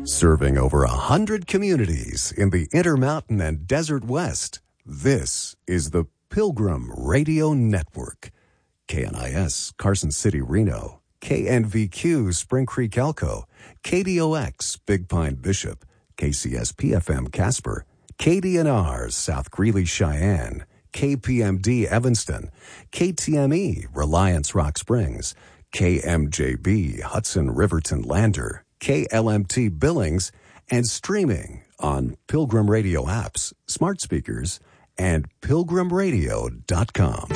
Serving over 100 communities in the Intermountain and Desert West, this is the Pilgrim Radio Network. KNIS, Carson City, Reno. KNVQ, Spring Creek, Elko. KDOX, Big Pine, Bishop. KCSP-FM, Casper. KDNR, South Greeley, Cheyenne. KPMD, Evanston. KTME, Reliance, Rock Springs. KMJB, Hudson, Riverton, Lander. KLMT Billings, and streaming on Pilgrim Radio apps, smart speakers, and pilgrimradio.com.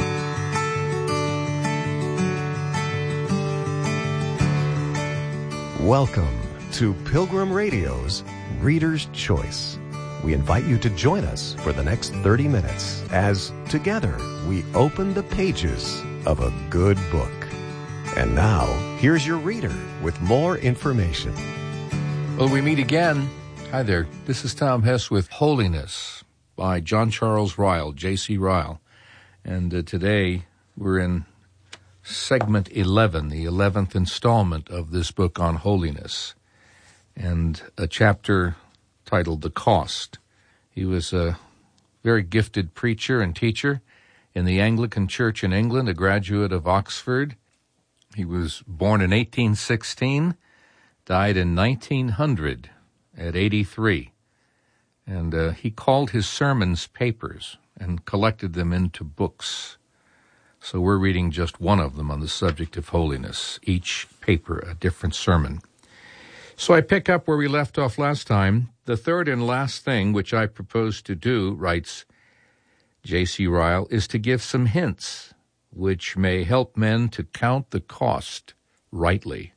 Welcome to Pilgrim Radio's Reader's Choice. We invite you to join us for the next 30 minutes as together we open the pages of a good book. And now, here's your reader with more information. Well, we meet again. Hi there. This is Tom Hess with Holiness by John Charles Ryle, J.C. Ryle. And today we're in segment 11, the 11th installment of this book on holiness, and a chapter titled The Cost. He was a very gifted preacher and teacher in the Anglican Church in England, a graduate of Oxford. He was born in 1816, died in 1900 at 83. And he called his sermons papers and collected them into books. So we're reading just one of them on the subject of holiness, each paper a different sermon. So I pick up where we left off last time. The third and last thing which I propose to do, writes J.C. Ryle, is to give some hints which may help men to count the cost rightly.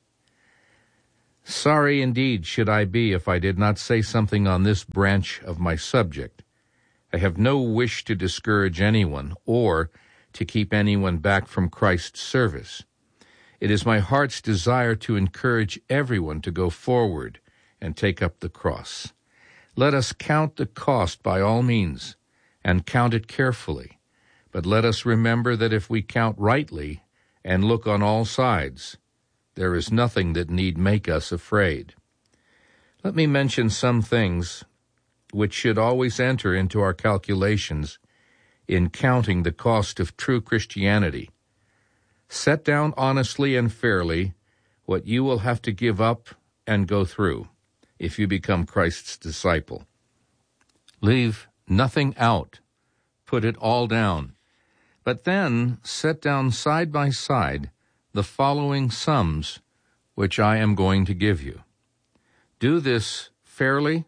Sorry indeed should I be if I did not say something on this branch of my subject. I have no wish to discourage anyone or to keep anyone back from Christ's service. It is my heart's desire to encourage everyone to go forward and take up the cross. Let us count the cost by all means, and count it carefully. But let us remember that if we count rightly and look on all sides, there is nothing that need make us afraid. Let me mention some things which should always enter into our calculations in counting the cost of true Christianity. Set down honestly and fairly what you will have to give up and go through if you become Christ's disciple. Leave nothing out. Put it all down. But then set down side by side the following sums which I am going to give you. Do this fairly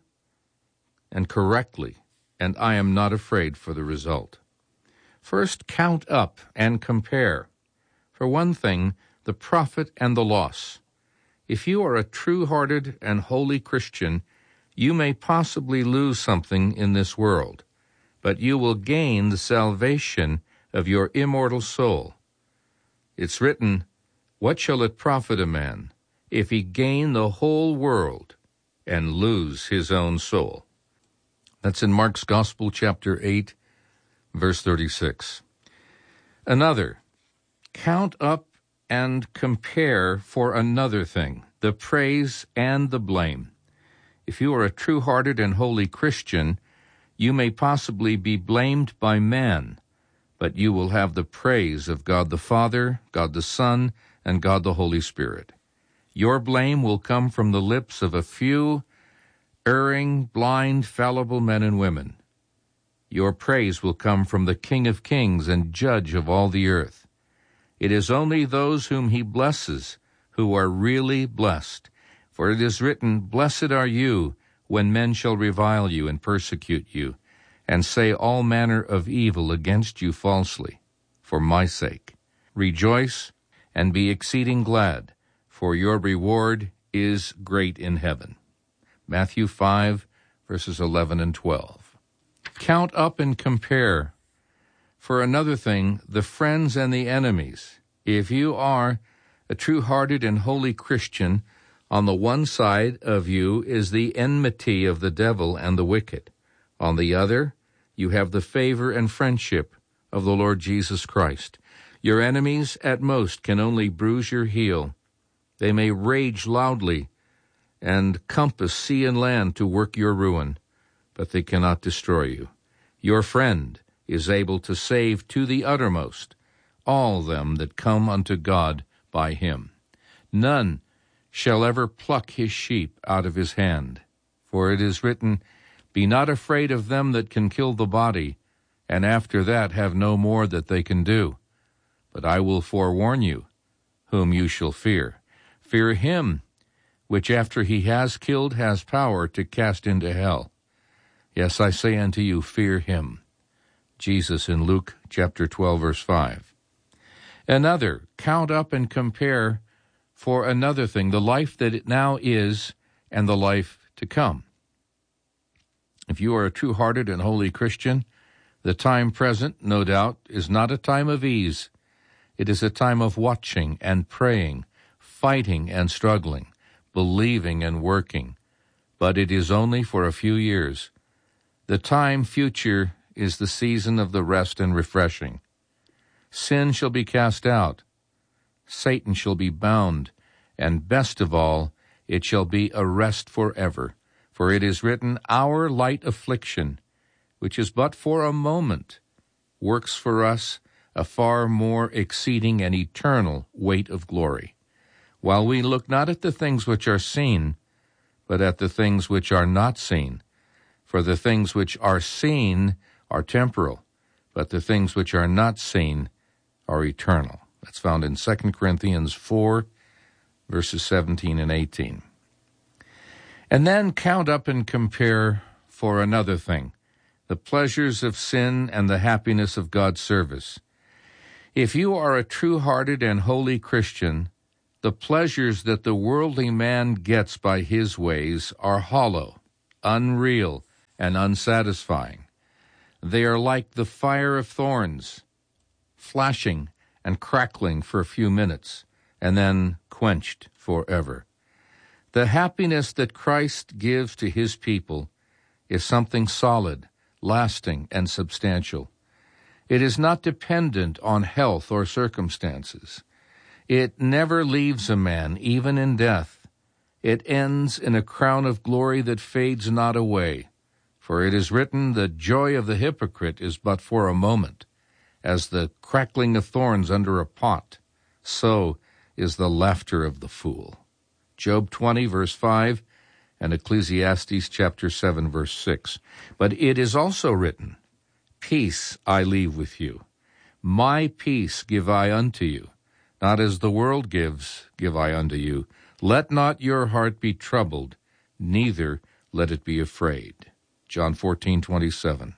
and correctly, and I am not afraid for the result. First, count up and compare. For one thing, the profit and the loss. If you are a true-hearted and holy Christian, you may possibly lose something in this world, but you will gain the salvation of your immortal soul. It's written, "What shall it profit a man if he gain the whole world and lose his own soul?" That's in Mark's Gospel, chapter 8, verse 36. Another, count up and compare for another thing, the praise and the blame. If you are a true-hearted and holy Christian, you may possibly be blamed by man, but you will have the praise of God the Father, God the Son, and God the Holy Spirit. Your blame will come from the lips of a few erring, blind, fallible men and women. Your praise will come from the King of Kings and Judge of all the earth. It is only those whom he blesses who are really blessed. For it is written, "Blessed are you when men shall revile you and persecute you, and say all manner of evil against you falsely, for my sake. Rejoice and be exceeding glad, for your reward is great in heaven." Matthew 5, verses 11 and 12. Count up and compare. For another thing, the friends and the enemies. If you are a true-hearted and holy Christian, on the one side of you is the enmity of the devil and the wicked. On the other, you have the favor and friendship of the Lord Jesus Christ. Your enemies, at most, can only bruise your heel. They may rage loudly and compass sea and land to work your ruin, but they cannot destroy you. Your friend is able to save to the uttermost all them that come unto God by him. None shall ever pluck his sheep out of his hand. For it is written, Be not afraid of them that can kill the body, and after that have no more that they can do. But I will forewarn you, whom you shall fear. Fear him, which after he has killed has power to cast into hell. Yes, I say unto you, fear him. Jesus in Luke chapter 12, verse 5. Another, count up and compare for another thing, the life that it now is and the life to come. If you are a true-hearted and holy Christian, the time present, no doubt, is not a time of ease. It is a time of watching and praying, fighting and struggling, believing and working. But it is only for a few years. The time future is the season of the rest and refreshing. Sin shall be cast out. Satan shall be bound. And best of all, it shall be a rest forever. For it is written, Our light affliction, which is but for a moment, works for us a far more exceeding and eternal weight of glory. While we look not at the things which are seen, but at the things which are not seen. For the things which are seen are temporal, but the things which are not seen are eternal. That's found in 2 Corinthians 4, verses 17 and 18. And then count up and compare for another thing, the pleasures of sin and the happiness of God's service. If you are a true-hearted and holy Christian, the pleasures that the worldly man gets by his ways are hollow, unreal, and unsatisfying. They are like the fire of thorns, flashing and crackling for a few minutes, and then quenched forever. The happiness that Christ gives to his people is something solid, lasting, and substantial. It is not dependent on health or circumstances. It never leaves a man, even in death. It ends in a crown of glory that fades not away. For it is written, The joy of the hypocrite is but for a moment. As the crackling of thorns under a pot, so is the laughter of the fool. Job 20, verse 5, and Ecclesiastes chapter 7, verse 6. But it is also written, Peace I leave with you. My peace give I unto you. Not as the world gives, give I unto you. Let not your heart be troubled, neither let it be afraid. John 14:27.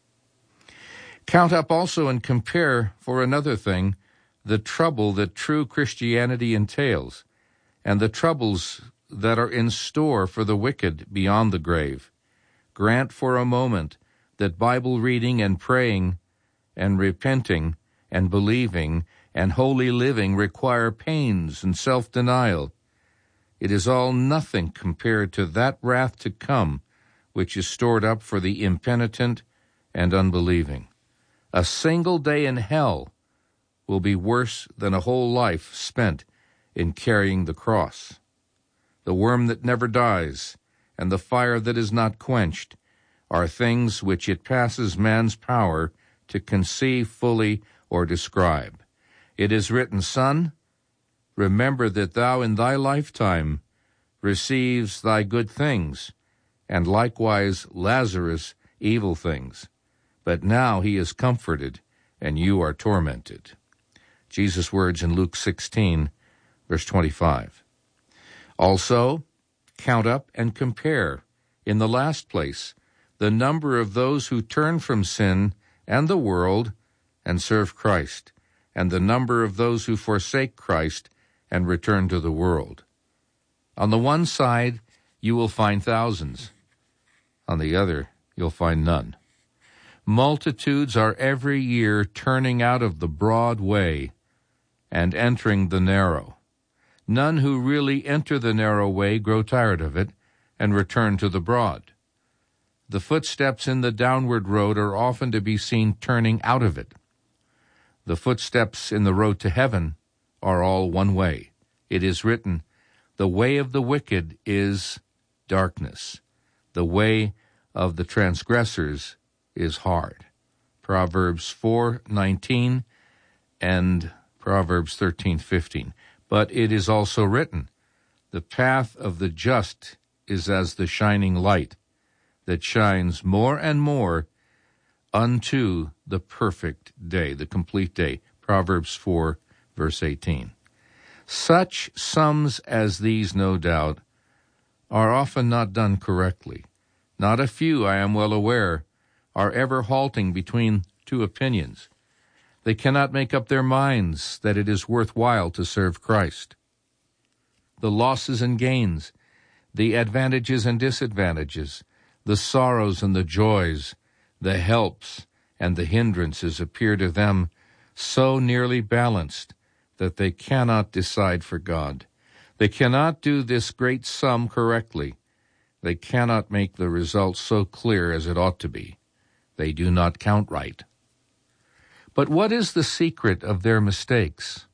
Count up also and compare for another thing the trouble that true Christianity entails, and the troubles that are in store for the wicked beyond the grave. Grant for a moment that Bible reading and praying and repenting and believing and holy living require pains and self-denial. It is all nothing compared to that wrath to come, which is stored up for the impenitent and unbelieving. A single day in hell will be worse than a whole life spent in carrying the cross. The worm that never dies and the fire that is not quenched are things which it passes man's power to conceive fully or describe. It is written, Son, remember that thou in thy lifetime receives thy good things, and likewise Lazarus evil things. But now he is comforted, and you are tormented. Jesus' words in Luke 16, verse 25. Also, count up and compare, in the last place, the number of those who turn from sin and the world and serve Christ, and the number of those who forsake Christ and return to the world. On the one side, you will find thousands. On the other, you'll find none. Multitudes are every year turning out of the broad way and entering the narrow. None who really enter the narrow way grow tired of it and return to the broad. The footsteps in the downward road are often to be seen turning out of it. The footsteps in the road to heaven are all one way. It is written, The way of the wicked is darkness. The way of the transgressors is hard. Proverbs 4:19 and Proverbs 13:15. But it is also written, the path of the just is as the shining light that shines more and more unto the perfect day, the complete day. Proverbs 4, verse 18. Such sums as these, no doubt, are often not done correctly. Not a few, I am well aware, are ever halting between two opinions. They cannot make up their minds that it is worthwhile to serve Christ. The losses and gains, the advantages and disadvantages, the sorrows and the joys, the helps and the hindrances appear to them so nearly balanced that they cannot decide for God. They cannot do this great sum correctly. They cannot make the result so clear as it ought to be. They do not count right. But what is the secret of their mistakes?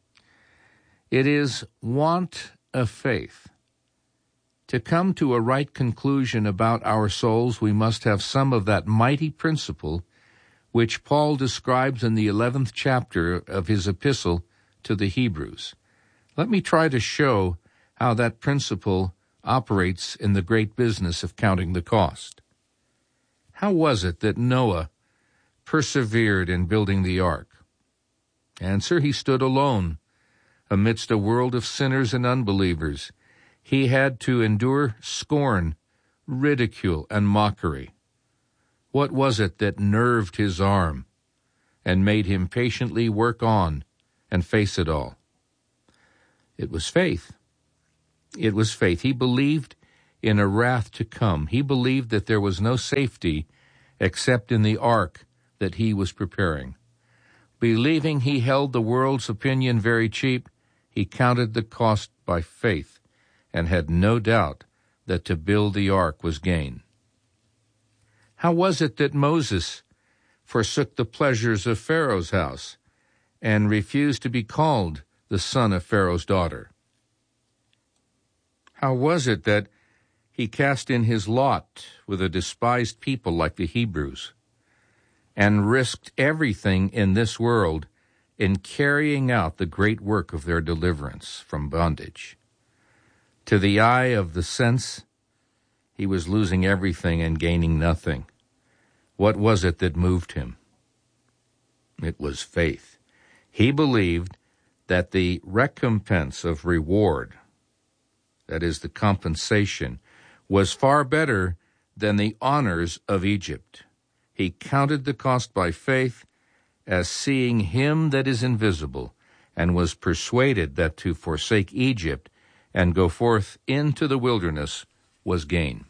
It is want of faith. To come to a right conclusion about our souls, we must have some of that mighty principle which Paul describes in the 11th chapter of his epistle to the Hebrews. Let me try to show how that principle operates in the great business of counting the cost. How was it that Noah persevered in building the ark? Answer, he stood alone amidst a world of sinners and unbelievers. He had to endure scorn, ridicule, and mockery. What was it that nerved his arm and made him patiently work on and face it all? It was faith. It was faith. He believed in a wrath to come. He believed that there was no safety except in the ark that he was preparing. Believing he held the world's opinion very cheap, he counted the cost by faith and had no doubt that to build the ark was gain. How was it that Moses forsook the pleasures of Pharaoh's house and refused to be called the son of Pharaoh's daughter? How was it that he cast in his lot with a despised people like the Hebrews and risked everything in this world in carrying out the great work of their deliverance from bondage? To the eye of the sense, he was losing everything and gaining nothing. What was it that moved him? It was faith. He believed that the recompense of reward, that is, the compensation, was far better than the honors of Egypt. He counted the cost by faith as seeing him that is invisible, and was persuaded that to forsake Egypt and go forth into the wilderness was gain.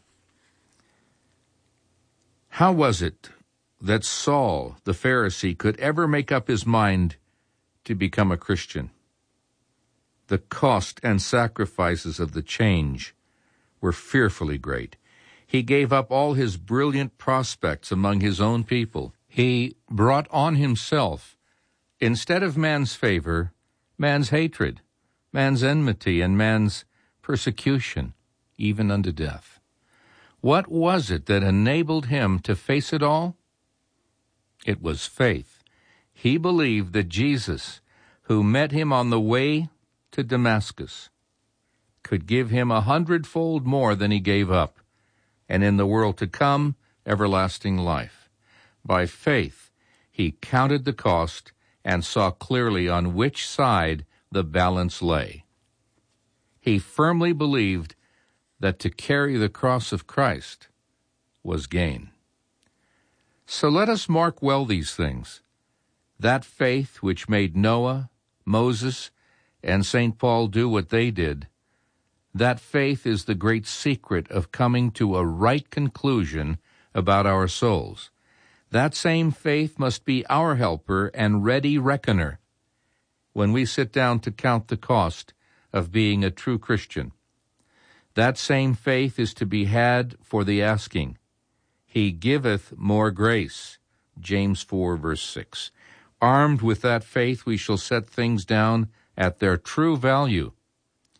How was it that Saul, the Pharisee, could ever make up his mind to become a Christian? The cost and sacrifices of the change were fearfully great. He gave up all his brilliant prospects among his own people. He brought on himself, instead of man's favor, man's hatred, man's enmity, and man's persecution, even unto death. What was it that enabled him to face it all? It was faith. He believed that Jesus, who met him on the way to Damascus, could give him 100-fold more than he gave up, and in the world to come, everlasting life. By faith, he counted the cost and saw clearly on which side the balance lay. He firmly believed that to carry the cross of Christ was gain. So let us mark well these things. That faith which made Noah, Moses, and St. Paul do what they did, that faith is the great secret of coming to a right conclusion about our souls. That same faith must be our helper and ready reckoner when we sit down to count the cost of being a true Christian. That same faith is to be had for the asking. He giveth more grace, James 4, verse 6. Armed with that faith, we shall set things down at their true value.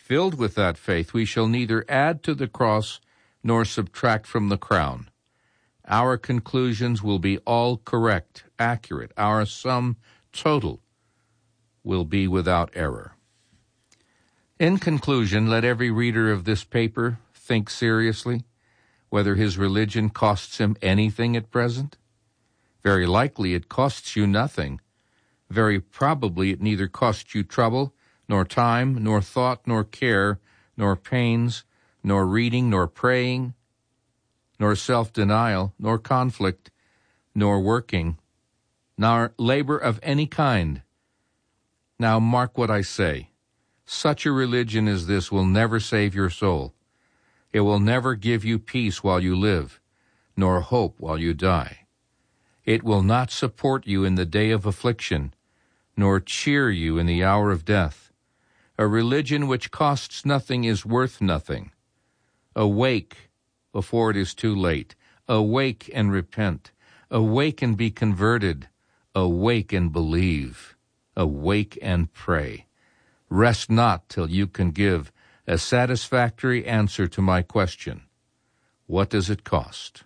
filled with that faith, we shall neither add to the cross nor subtract from the crown. Our conclusions will be all correct, accurate. Our sum total will be without error. In conclusion, let every reader of this paper think seriously whether his religion costs him anything at present. Very likely it costs you nothing. Very probably it neither costs you trouble, nor time, nor thought, nor care, nor pains, nor reading, nor praying, nor self-denial, nor conflict, nor working, nor labor of any kind. Now mark what I say. Such a religion as this will never save your soul. It will never give you peace while you live, nor hope while you die. It will not support you in the day of affliction, nor cheer you in the hour of death. A religion which costs nothing is worth nothing. Awake before it is too late. Awake and repent. Awake and be converted. Awake and believe. Awake and pray. Rest not till you can give a satisfactory answer to my question. What does it cost?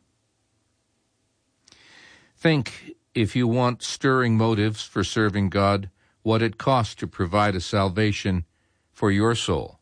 Think, if you want stirring motives for serving God, what it costs to provide a salvation for your soul.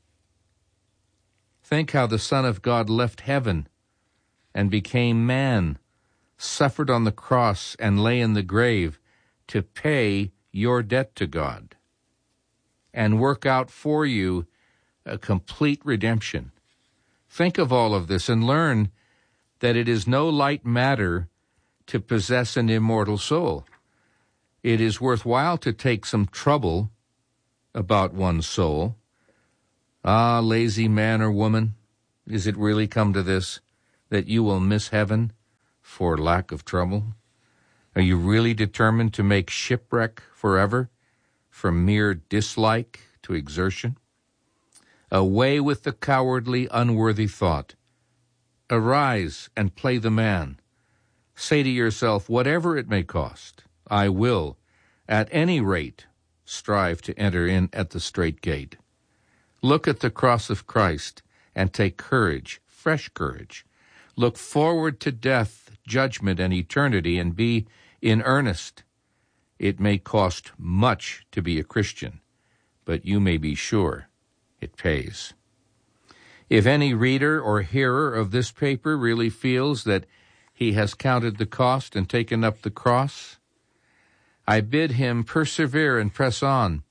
Think how the Son of God left heaven and became man, suffered on the cross and lay in the grave to pay your debt to God and work out for you a complete redemption. Think of all of this and learn that it is no light matter to possess an immortal soul. It is worthwhile to take some trouble about one's soul. Ah, lazy man or woman, is it really come to this, that you will miss heaven for lack of trouble? Are you really determined to make shipwreck forever from mere dislike to exertion? Away with the cowardly, unworthy thought. Arise and play the man. Say to yourself, whatever it may cost, I will, at any rate, strive to enter in at the strait gate. Look at the cross of Christ and take courage, fresh courage. Look forward to death, judgment, and eternity, and be in earnest. It may cost much to be a Christian, but you may be sure it pays. If any reader or hearer of this paper really feels that he has counted the cost and taken up the cross, I bid him persevere and press on.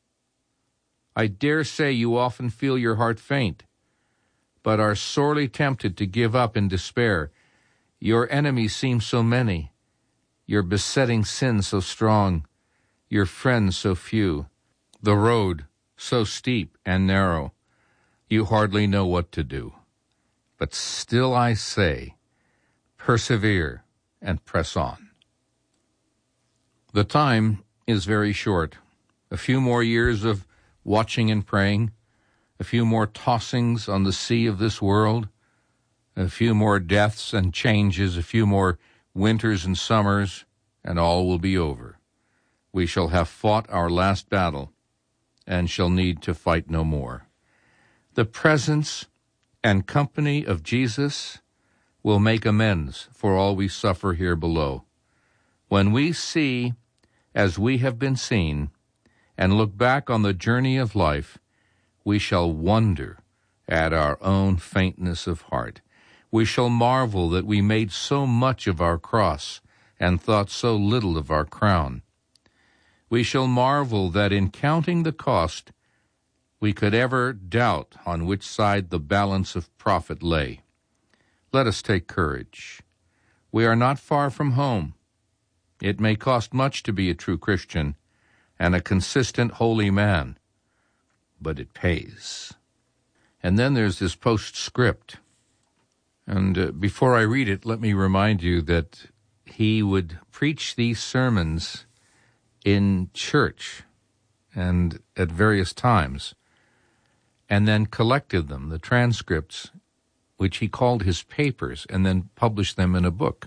I dare say you often feel your heart faint, but are sorely tempted to give up in despair. Your enemies seem so many, your besetting sin so strong, your friends so few, the road so steep and narrow, you hardly know what to do. But still I say, persevere and press on. The time is very short. A few more years of watching and praying, a few more tossings on the sea of this world, a few more deaths and changes, a few more winters and summers, and all will be over. We shall have fought our last battle and shall need to fight no more. The presence and company of Jesus will make amends for all we suffer here below. When we see as we have been seen and look back on the journey of life, we shall wonder at our own faintness of heart. We shall marvel that we made so much of our cross and thought so little of our crown. We shall marvel that in counting the cost, we could ever doubt on which side the balance of profit lay. Let us take courage. We are not far from home. It may cost much to be a true Christian and a consistent holy man, but it pays. And then there's this postscript. And before I read it, let me remind you that he would preach these sermons in church and at various times, and then collected them, the transcripts, which he called his papers, and then published them in a book.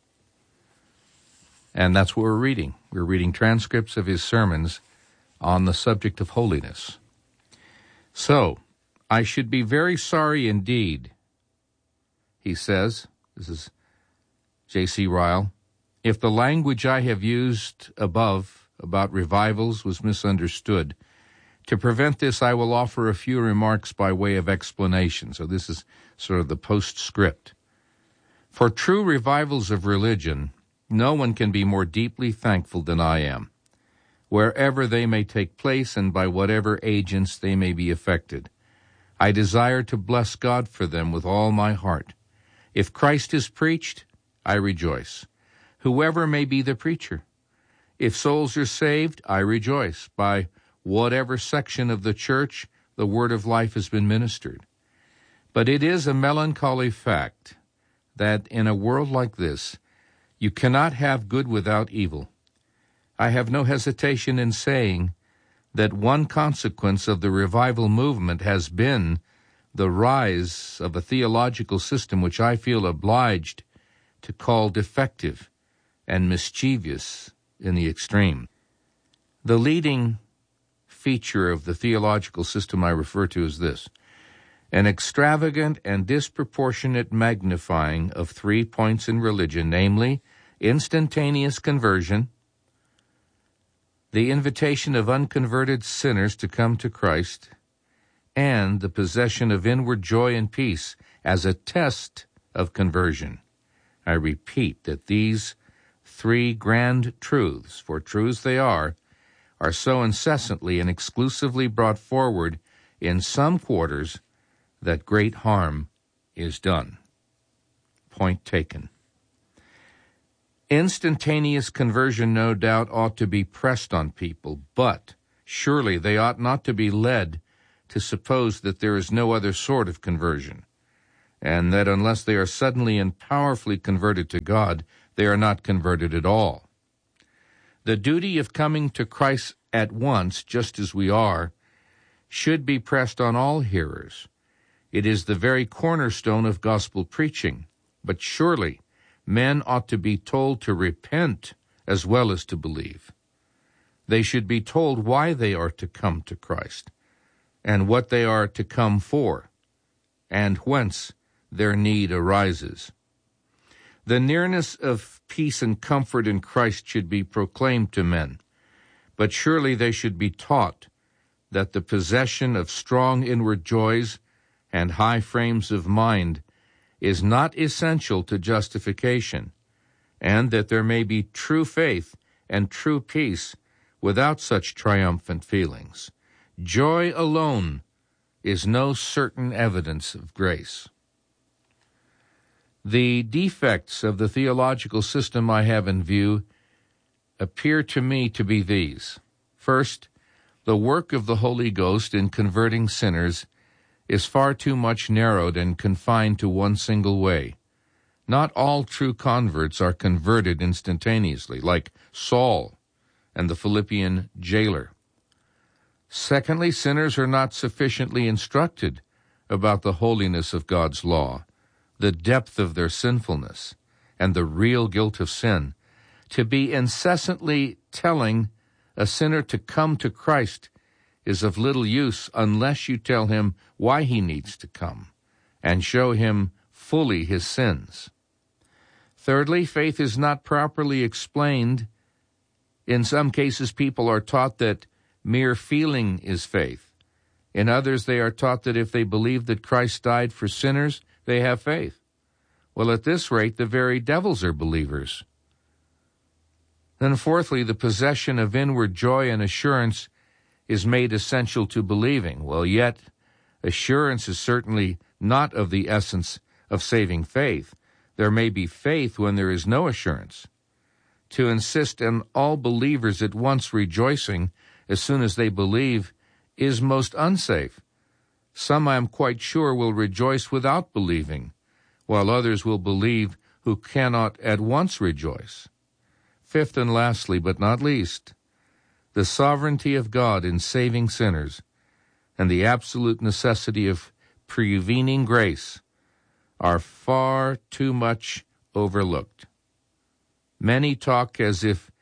And that's what we're reading. We're reading transcripts of his sermons on the subject of holiness. So, I should be very sorry indeed, he says, this is J.C. Ryle, if the language I have used above about revivals was misunderstood. To prevent this, I will offer a few remarks by way of explanation. So this is sort of the postscript. For true revivals of religion, no one can be more deeply thankful than I am, wherever they may take place and by whatever agents they may be effected. I desire to bless God for them with all my heart. If Christ is preached, I rejoice, whoever may be the preacher. If souls are saved, I rejoice. By whatever section of the church the word of life has been ministered. But it is a melancholy fact that in a world like this, you cannot have good without evil. I have no hesitation in saying that one consequence of the revival movement has been the rise of a theological system which I feel obliged to call defective and mischievous in the extreme. The leading feature of the theological system I refer to is this: an extravagant and disproportionate magnifying of 3 points in religion, namely, instantaneous conversion, the invitation of unconverted sinners to come to Christ, and the possession of inward joy and peace as a test of conversion. I repeat that these 3 grand truths, for truths they are so incessantly and exclusively brought forward in some quarters that great harm is done. Point taken. Instantaneous conversion, no doubt, ought to be pressed on people, but surely they ought not to be led to suppose that there is no other sort of conversion, and that unless they are suddenly and powerfully converted to God, they are not converted at all. The duty of coming to Christ at once, just as we are, should be pressed on all hearers. It is the very cornerstone of gospel preaching. But surely men ought to be told to repent as well as to believe. They should be told why they are to come to Christ, and what they are to come for, and whence their need arises. The nearness of peace and comfort in Christ should be proclaimed to men, but surely they should be taught that the possession of strong inward joys and high frames of mind is not essential to justification, and that there may be true faith and true peace without such triumphant feelings. Joy alone is no certain evidence of grace. The defects of the theological system I have in view appear to me to be these. First, the work of the Holy Ghost in converting sinners is far too much narrowed and confined to one single way. Not all true converts are converted instantaneously, like Saul and the Philippian jailer. Secondly, sinners are not sufficiently instructed about the holiness of God's law, the depth of their sinfulness, and the real guilt of sin. To be incessantly telling a sinner to come to Christ is of little use unless you tell him why he needs to come and show him fully his sins. Thirdly, faith is not properly explained. In some cases, people are taught that mere feeling is faith. In others, they are taught that if they believe that Christ died for sinners, they have faith. Well, at this rate, the very devils are believers. Then fourthly, the possession of inward joy and assurance is made essential to believing. Well, yet, assurance is certainly not of the essence of saving faith. There may be faith when there is no assurance. To insist on all believers at once rejoicing as soon as they believe is most unsafe. Some, I am quite sure, will rejoice without believing, while others will believe who cannot at once rejoice. Fifth and lastly, but not least, the sovereignty of God in saving sinners and the absolute necessity of prevening grace are far too much overlooked. Many talk as if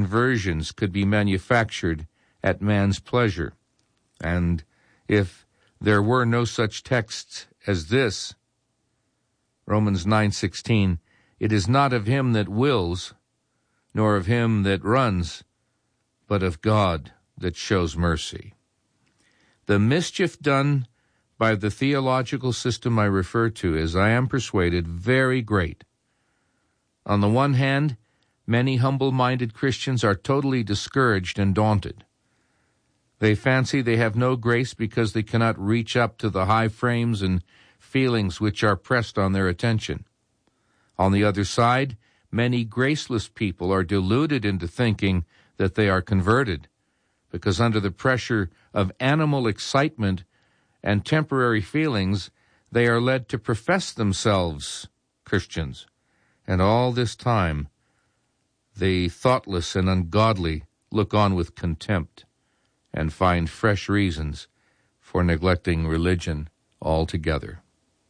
conversions could be manufactured at man's pleasure, and if there were no such texts as this. Romans 9:16, it is not of him that wills, nor of him that runs, but of God that shows mercy. The mischief done by the theological system I refer to is, I am persuaded, very great. On the one hand, many humble-minded Christians are totally discouraged and daunted. They fancy they have no grace because they cannot reach up to the high frames and feelings which are pressed on their attention. On the other side, many graceless people are deluded into thinking that they are converted, because under the pressure of animal excitement and temporary feelings, they are led to profess themselves Christians. And all this time, the thoughtless and ungodly look on with contempt and find fresh reasons for neglecting religion altogether.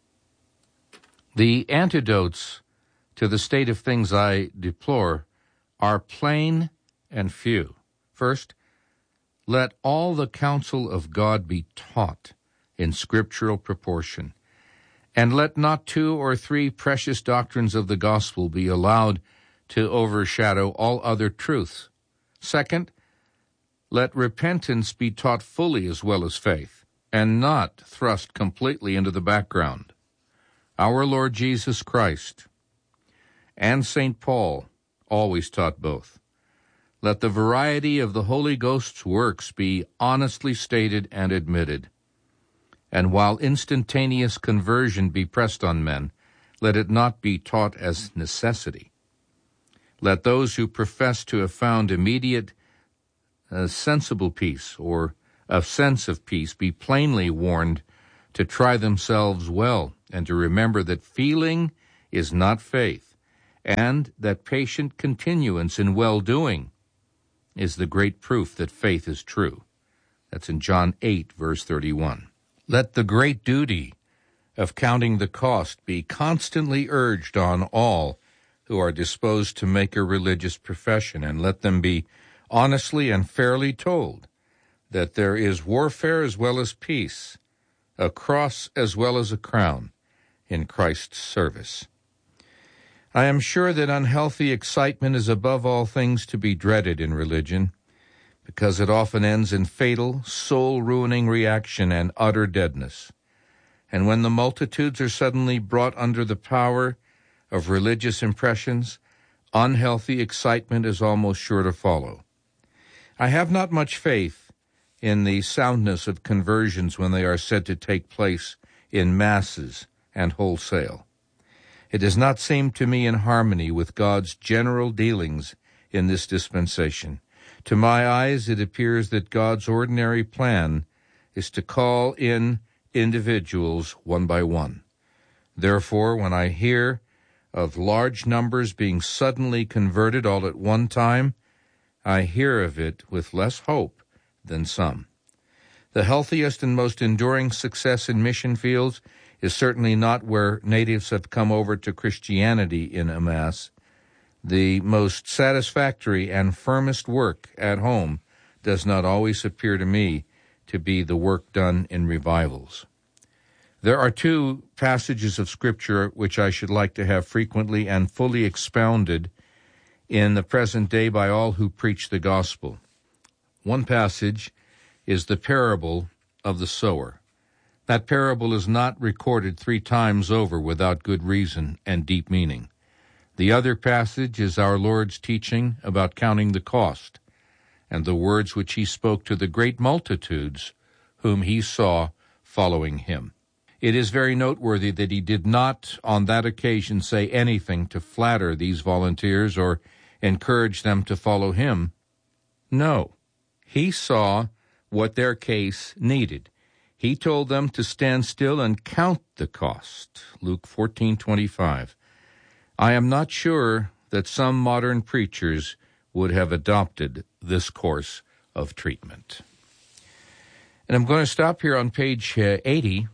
The antidotes to the state of things I deplore are plain and few. First, let all the counsel of God be taught in scriptural proportion, and let not 2 or 3 precious doctrines of the gospel be allowed to overshadow all other truths. Second, let repentance be taught fully as well as faith, and not thrust completely into the background. Our Lord Jesus Christ and St. Paul always taught both. Let the variety of the Holy Ghost's works be honestly stated and admitted. And while instantaneous conversion be pressed on men, let it not be taught as necessity. Let those who profess to have found immediate sensible peace or a sense of peace be plainly warned to try themselves well and to remember that feeling is not faith, and that patient continuance in well-doing is the great proof that faith is true. That's in John 8, verse 31. Let the great duty of counting the cost be constantly urged on all who are disposed to make a religious profession, and let them be honestly and fairly told that there is warfare as well as peace, a cross as well as a crown in Christ's service. I am sure that unhealthy excitement is above all things to be dreaded in religion, because it often ends in fatal, soul-ruining reaction and utter deadness. And when the multitudes are suddenly brought under the power of religious impressions, unhealthy excitement is almost sure to follow. I have not much faith in the soundness of conversions when they are said to take place in masses and wholesale. It does not seem to me in harmony with God's general dealings in this dispensation. To my eyes, it appears that God's ordinary plan is to call in individuals one by one. Therefore, when I hear of large numbers being suddenly converted all at one time, I hear of it with less hope than some. The healthiest and most enduring success in mission fields is certainly not where natives have come over to Christianity in a mass. The most satisfactory and firmest work at home does not always appear to me to be the work done in revivals. There are 2 passages of Scripture which I should like to have frequently and fully expounded in the present day by all who preach the gospel. One passage is the parable of the sower. That parable is not recorded 3 times over without good reason and deep meaning. The other passage is our Lord's teaching about counting the cost and the words which he spoke to the great multitudes whom he saw following him. It is very noteworthy that he did not on that occasion say anything to flatter these volunteers or encourage them to follow him. No, he saw what their case needed. He told them to stand still and count the cost. Luke 14:25. I am not sure that some modern preachers would have adopted this course of treatment. And I'm going to stop here on page 80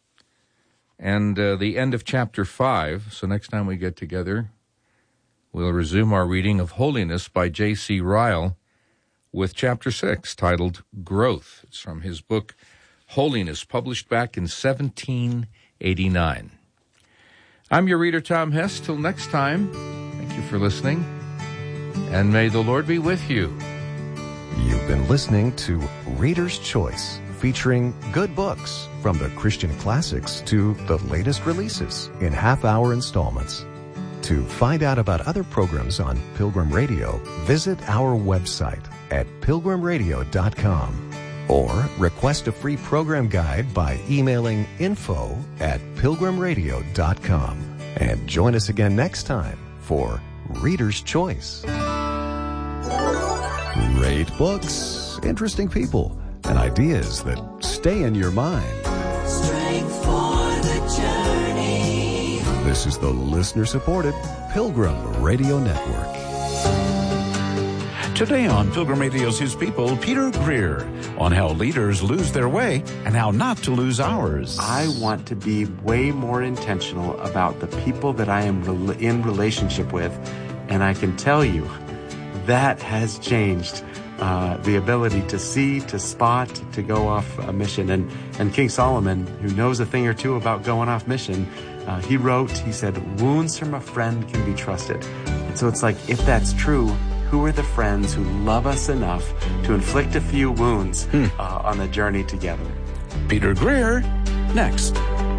and the end of chapter 5. So next time we get together, we'll resume our reading of Holiness by J.C. Ryle with chapter 6, titled Growth. It's from his book, Holiness, published back in 1789. I'm your reader, Tom Hess. Till next time, thank you for listening, and may the Lord be with you. You've been listening to Reader's Choice, featuring good books from the Christian classics to the latest releases in half-hour installments. To find out about other programs on Pilgrim Radio, visit our website at pilgrimradio.com or request a free program guide by emailing info@pilgrimradio.com. And join us again next time for Reader's Choice. Great books, interesting people, and ideas that stay in your mind. Strength for the journey. This is the listener-supported Pilgrim Radio Network. Today on Pilgrim Radio's His People, Peter Greer on how leaders lose their way and how not to lose ours. I want to be way more intentional about the people that I am in relationship with, and I can tell you that has changed the ability to see, to spot, to go off a mission. And King Solomon, who knows a thing or two about going off mission, he said, wounds from a friend can be trusted. And so it's like, if that's true, who are the friends who love us enough to inflict a few wounds on the journey together? Peter Greer, next.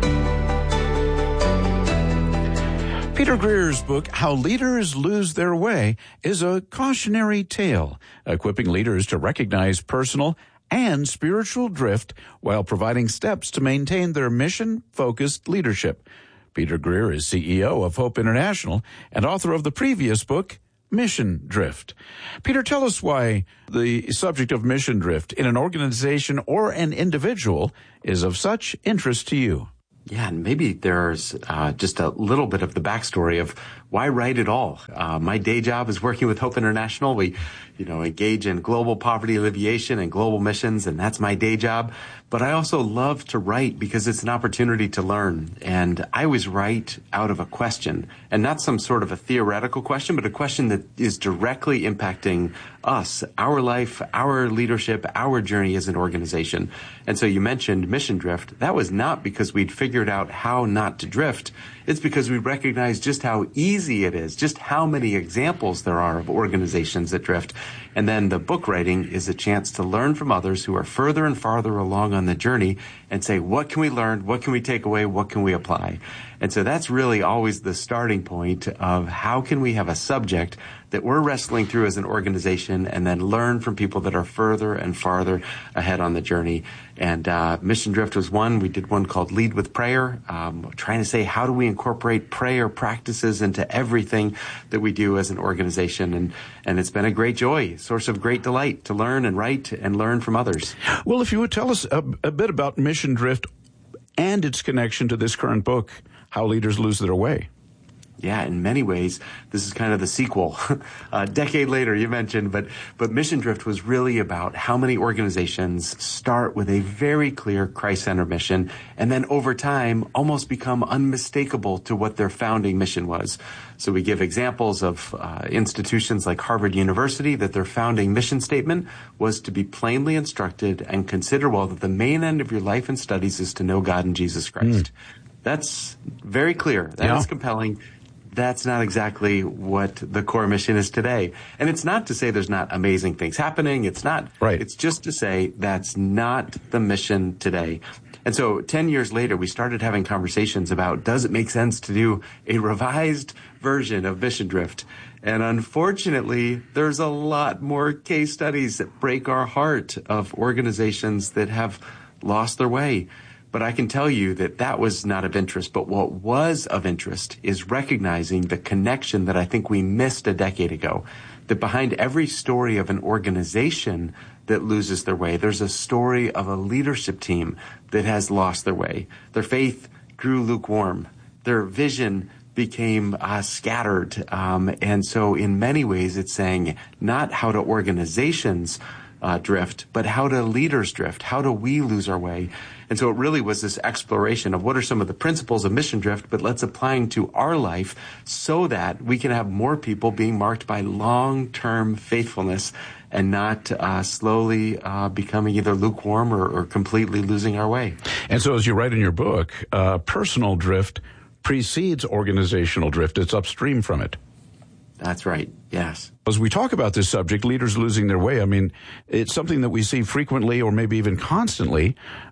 Peter Greer's book, How Leaders Lose Their Way, is a cautionary tale, equipping leaders to recognize personal and spiritual drift while providing steps to maintain their mission-focused leadership. Peter Greer is CEO of Hope International and author of the previous book, Mission Drift. Peter, tell us why the subject of mission drift in an organization or an individual is of such interest to you. Yeah, and maybe there's just a little bit of the backstory of why write at all. My day job is working with Hope International. We, engage in global poverty alleviation and global missions, and that's my day job. But I also love to write because it's an opportunity to learn. And I always write out of a question, and not some sort of a theoretical question, but a question that is directly impacting us, our life, our leadership, our journey as an organization. And so you mentioned mission drift. That was not because we'd figured out how not to drift. It's because we recognize just how easy it is, just how many examples there are of organizations that drift. And then the book writing is a chance to learn from others who are further and farther along on the journey and say, what can we learn? What can we take away? What can we apply? And so that's really always the starting point of how can we have a subject that we're wrestling through as an organization and then learn from people that are further and farther ahead on the journey. And Mission Drift was one. We did one called Lead with Prayer, trying to say, how do we incorporate prayer practices into everything that we do as an organization? And it's been a great joy, source of great delight to learn and write and learn from others. Well, if you would tell us a bit about Mission Drift and its connection to this current book, How Leaders Lose Their Way. Yeah, in many ways, this is kind of the sequel. A decade later, you mentioned, but Mission Drift was really about how many organizations start with a very clear Christ-centered mission and then over time almost become unmistakable to what their founding mission was. So we give examples of institutions like Harvard University that their founding mission statement was to be plainly instructed and consider well that the main end of your life and studies is to know God and Jesus Christ. That's very clear. That is compelling. That's not exactly what the core mission is today. And it's not to say there's not amazing things happening. It's not. Right. It's just to say that's not the mission today. And so 10 years later, we started having conversations about, does it make sense to do a revised version of Mission Drift? And unfortunately, there's a lot more case studies that break our heart of organizations that have lost their way. But I can tell you that was not of interest. But what was of interest is recognizing the connection that I think we missed a decade ago, that behind every story of an organization that loses their way, there's a story of a leadership team that has lost their way. Their faith grew lukewarm. Their vision became scattered. And so in many ways, it's saying not how do organizations drift, but how do leaders drift? How do we lose our way? And so it really was this exploration of what are some of the principles of mission drift, but let's apply them to our life so that we can have more people being marked by long-term faithfulness and not slowly becoming either lukewarm or completely losing our way. And so as you write in your book, personal drift precedes organizational drift. It's upstream from it. That's right. Yes. As we talk about this subject, leaders losing their way, I mean, it's something that we see frequently or maybe even constantly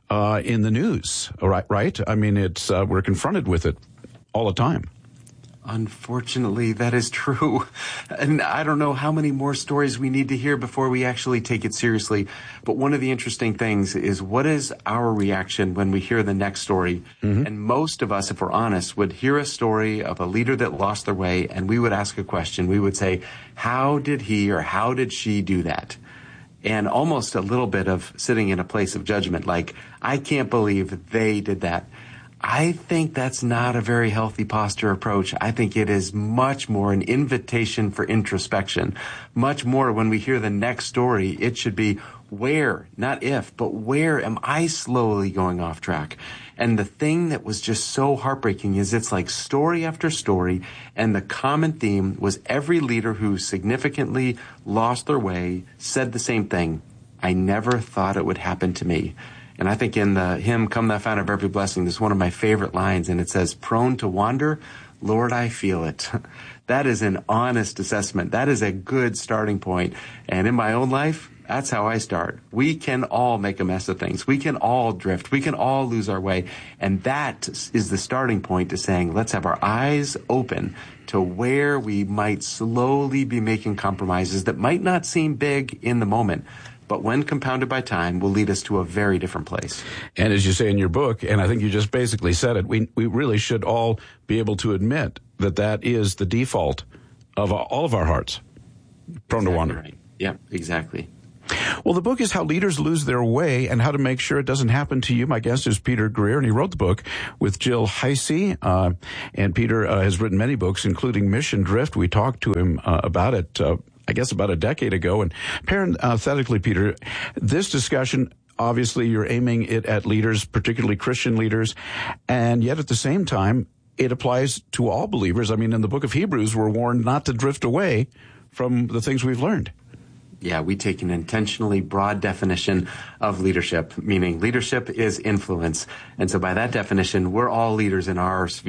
in the news, right? I mean, it's we're confronted with it all the time. Unfortunately, that is true. And I don't know how many more stories we need to hear before we actually take it seriously. But one of the interesting things is, what is our reaction when we hear the next story? Mm-hmm. And most of us, if we're honest, would hear a story of a leader that lost their way, and we would ask a question. We would say, how did he or how did she do that? And almost a little bit of sitting in a place of judgment, like, I can't believe they did that. I think that's not a very healthy posture approach. I think it is much more an invitation for introspection. Much more when we hear the next story, it should be where, not if, but where am I slowly going off track? And the thing that was just so heartbreaking is it's like story after story, and the common theme was every leader who significantly lost their way said the same thing. I never thought it would happen to me. And I think in the hymn, Come Thou Fount of Every Blessing, this is one of my favorite lines, and it says, prone to wander, Lord, I feel it. That is an honest assessment. That is a good starting point. And in my own life, that's how I start. We can all make a mess of things. We can all drift. We can all lose our way. And that is the starting point to saying, let's have our eyes open to where we might slowly be making compromises that might not seem big in the moment, but when compounded by time, will lead us to a very different place. And as you say in your book, and I think you just basically said it, we really should all be able to admit that that is the default of all of our hearts, prone to wander. Right. Yeah, exactly. Well, the book is How Leaders Lose Their Way and How to Make Sure It Doesn't Happen to You. My guest is Peter Greer, and he wrote the book with Jill Heisey. And Peter has written many books, including Mission Drift. We talked to him about it I guess about a decade ago. And parenthetically, Peter, this discussion, obviously you're aiming it at leaders, particularly Christian leaders, and yet at the same time, it applies to all believers. I mean, in the book of Hebrews, we're warned not to drift away from the things we've learned. Yeah, we take an intentionally broad definition of leadership, meaning leadership is influence. And so by that definition, we're all leaders in our sphere.